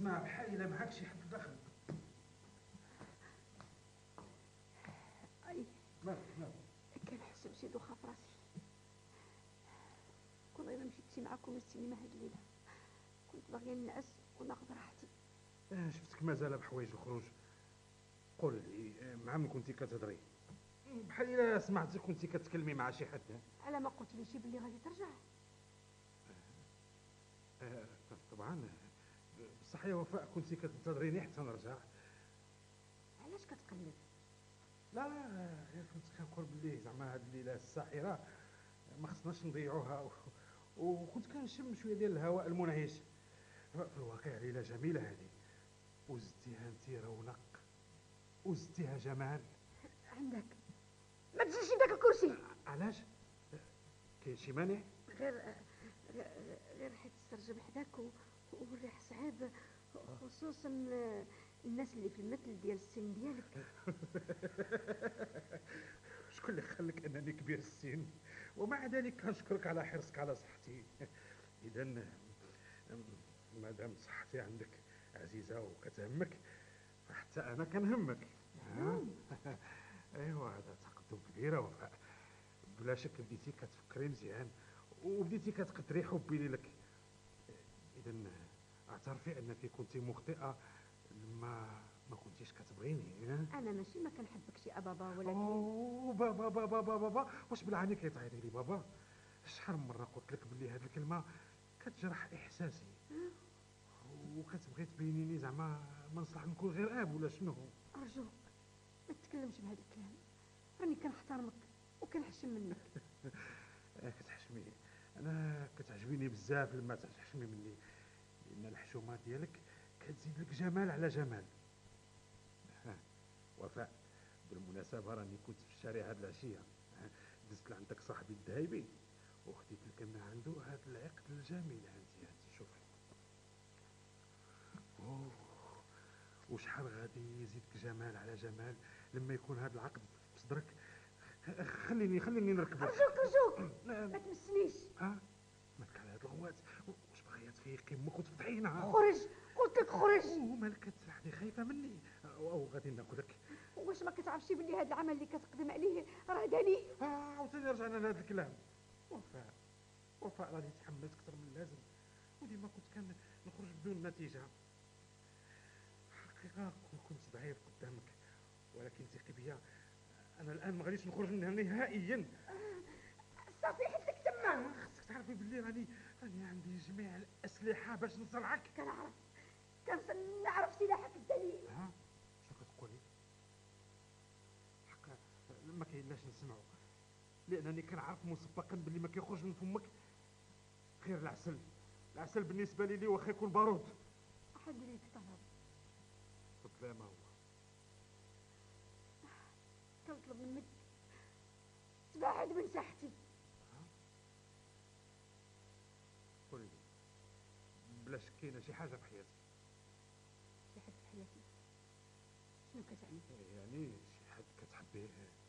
اسمع بحال الا معاك شي حد داخل. اي مالك؟ كنحس بشي دوخه في راسي. كون غير مشيت معاكم للسينما هاد الليله، كنت باغيه ننعس وناخذ راحتي. شفتك مازال بحوايج الخروج. قول لي مع من كنتي كتهضري؟ بحال الا سمعتك كنتي كتكلمي مع شي حد. على ما قلت لي شي بلي غادي ترجع. طبعا. بصح يا وفاء كنتي كتنتظريني حتى نرجع. علاش كتقلب؟ لا غير كنت كنقول بلي زعما هاد الليله الساحره ما خصناش نضيعوها وكنت كنشم شويه ديال الهواء المنعش. في الواقع ليله جميله هذه، وزدتيها انت رونق، وزدتيها جمال. عندك ما تجيش داك الكرسي. علاش؟ كاين شي مانع؟ غير غير حيت السرجم حداك والريح صعيب، خصوصا الناس اللي في المثل ديال السن ديالك. شكون اللي خلك انني كبير السن؟ ومع ذلك كنشكرك على حرصك على صحتي. اذا مادام صحتي عندك عزيزه وكتهمك، حتى انا كنهمك. ايوا هذا تقدم كبير وفاء. بلا شك بديتي كتفكري مزيان وبديتي كتقدري حبي لك. اذا اعترفي انك كنت مخطئه ما كنتيش كتبغيني. انا ماشي ما كنحبكش يا بابا، ولكن بابا بابا بابا بابا واش بالعاني كيطيري لي بابا؟ شحال من مره قلت لك بلي هذه الكلمه كتجرح احساسي وكتبغي تبينيني زعما ما نصلح نكون غير اب ولا شنو؟ ارجوك ما تتكلمش بهذا الكلام، راني كنحترمك وكنحشم منك. كتحشمي؟ انا كتعجبيني بزاف لما تحشمي مني، لان الحشومه ديالك كتزيد لك جمال على جمال. وفاء، بالمناسبه راني كنت في الشارع هاد العشيه، دزت لعندك صاحبي الذهيبي وخديت لك من عنده هاد العقد الجميل. هانتي شوفي. اوه، وشحال غادي يزيدك جمال على جمال لما يكون هاد العقد في صدرك. خليني نركبك. ارجوك ما تمسنيش. مالك على هاد الغوات؟ واش باغيه تفيقي امك وتفضحينا؟ خرج، قلت لك خرج. ومالك كتسرحني خايفه مني او غادي ناكلك؟ واش ما كتعرفش بلي هذا العمل اللي كتقدم عليه راه دنيء؟ عاوتاني رجعنا لهذا الكلام. وفاء راني تحملت اكثر من اللازم وديما كنت نخرج بدون نتيجه. حقيقه كنت ضعيف قدامك، ولكن ثقي بيا انا الان ما غاديش نخرج منها نهائيا. صافي حدك تما. خصك تعرفي بلي راني عندي جميع الاسلحه باش نصرعك. نعرف سلاحك الدليل. شنو كتقولي؟ حق ما كاينلاش نسمعوا، لانني كنعرف مسبقا بلي ما كيخرج من فمك غير العسل. العسل بالنسبه لي واخا يكون بارود. احد ليك طلب. تفضلي. ما هو؟ كنطلب منك تبعد من ساحتي. قولي لي بلاش كاينه شي حاجه في حياتي. شي حد في حياتي؟ شنو كتعني؟ يعني شي حد كتحبيه